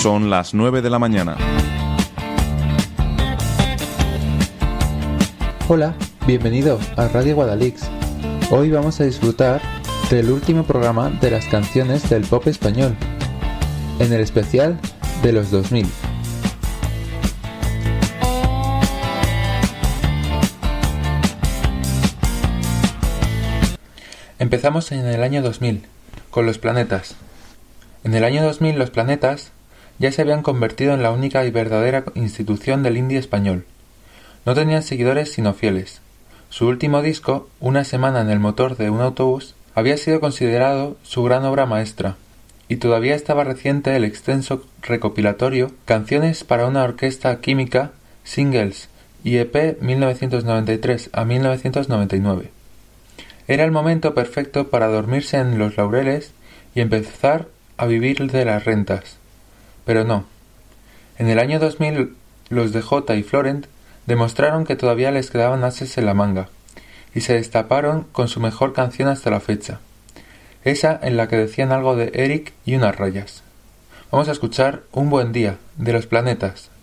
Son las 9 de la mañana. Hola, bienvenido a Radio Guadalix. Hoy vamos a disfrutar del último programa de las canciones del pop español, en el especial de los 2000. Empezamos en el año 2000, con Los Planetas. En el año 2000 Los Planetas ya se habían convertido en la única y verdadera institución del indie español. No tenían seguidores sino fieles. Su último disco, Una semana en el motor de un autobús, había sido considerado su gran obra maestra, y todavía estaba reciente el extenso recopilatorio Canciones para una orquesta química, singles y EP 1993 a 1999. Era el momento perfecto para dormirse en los laureles y empezar a vivir de las rentas. Pero no. En el año 2000, los de J y Florent demostraron que todavía les quedaban ases en la manga, y se destaparon con su mejor canción hasta la fecha, esa en la que decían algo de Eric y unas rayas. Vamos a escuchar Un buen día, de Los Planetas.